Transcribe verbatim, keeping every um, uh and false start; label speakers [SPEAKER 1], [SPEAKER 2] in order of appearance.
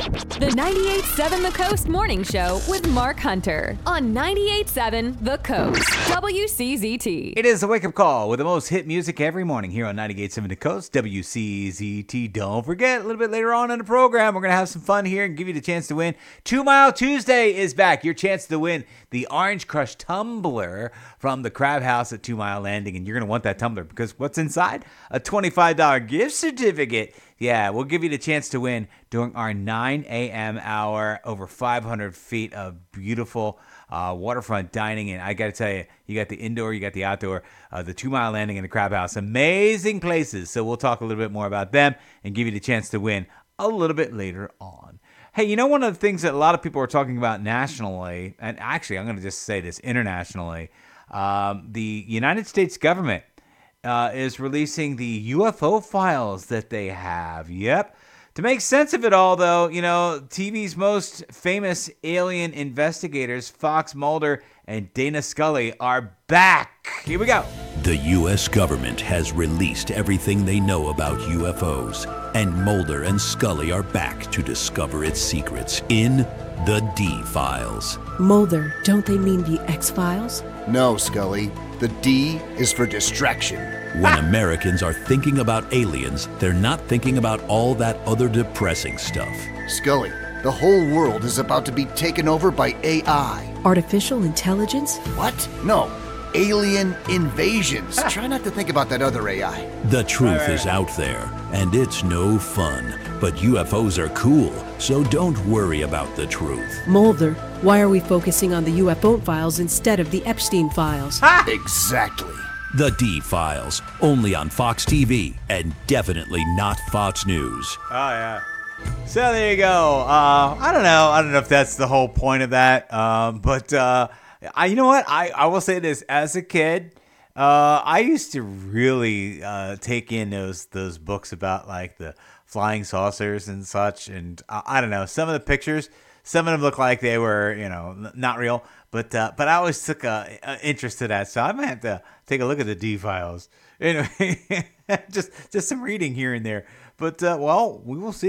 [SPEAKER 1] The ninety-eight point seven The Coast Morning Show with Mark Hunter on ninety-eight point seven The Coast, W C Z T.
[SPEAKER 2] It is a wake-up call with the most hit music every morning here on ninety-eight point seven The Coast, W C Z T. Don't forget, a little bit later on in the program, we're going to have some fun here and give you the chance to win. Two Mile Tuesday is back. Your chance to win the Orange Crush tumbler from the Crab House at Two Mile Landing. And you're going to want that tumbler because what's inside? A twenty-five dollars gift certificate. Yeah, we'll give you the chance to win during our nine a.m. hour, over five hundred feet of beautiful uh, waterfront dining. And I got to tell you, you got the indoor, you got the outdoor, uh, the Two Mile Landing and the Crab House. Amazing places. So we'll talk a little bit more about them and give you the chance to win a little bit later on. Hey, you know, one of the things that a lot of people are talking about nationally, and actually I'm going to just say this internationally, um, the United States government Uh, is releasing the U F O files that they have. Yep. To make sense of it all, though, you know, T V's most famous alien investigators, Fox Mulder and Dana Scully, are back. Here we go.
[SPEAKER 3] The U S government has released everything they know about U F Os, and Mulder and Scully are back to discover its secrets in the D-Files.
[SPEAKER 4] Mulder, don't they mean the X-Files?
[SPEAKER 5] No, Scully. The D is for distraction.
[SPEAKER 3] When Americans are thinking about aliens, they're not thinking about all that other depressing stuff.
[SPEAKER 5] Scully, the whole world is about to be taken over by A I.
[SPEAKER 4] Artificial intelligence?
[SPEAKER 5] What? No. Alien invasions. Try not to think about that other A I.
[SPEAKER 3] The truth is out there, and it's no fun. But U F Os are cool, so don't worry about the truth.
[SPEAKER 4] Mulder, why are we focusing on the U F O files instead of the Epstein files?
[SPEAKER 5] Exactly.
[SPEAKER 3] The D-Files, only on Fox T V, and definitely not Fox News.
[SPEAKER 2] Oh, yeah. So there you go. Uh, I don't know. I don't know if that's the whole point of that. Um, but uh, I, you know what? I, I will say this. As a kid, uh, I used to really uh, take in those those books about like the flying saucers and such. And uh, I don't know. Some of the pictures, some of them look like they were, you know, n- not real. But uh, but I always took a, a interest to that. So I might have to take a look at the D-Files. Anyway, just, just some reading here and there. But, uh, well, we will see.